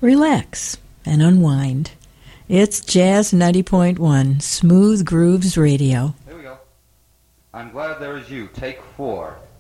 relax, and unwind. It's Jazz 90.1, Smooth Grooves Radio. Here we go. I'm glad there is you. Take 4.